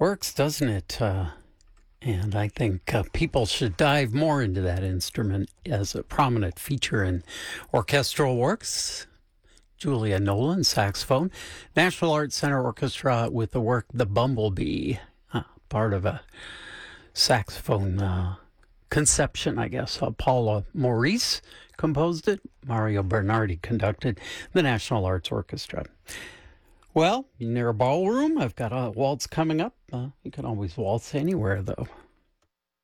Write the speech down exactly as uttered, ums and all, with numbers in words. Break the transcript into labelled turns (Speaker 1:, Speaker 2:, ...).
Speaker 1: Works, doesn't it? Uh, and I think uh, people should dive more into that instrument as a prominent feature in orchestral works. Julia Nolan, saxophone. National Arts Center Orchestra with the work The Bumblebee, uh, part of a saxophone uh, conception, I guess. Uh, Paula Maurice composed it. Mario Bernardi conducted the National Arts Orchestra. Well, near a ballroom, I've got a waltz coming up. Uh, you can always waltz anywhere, though.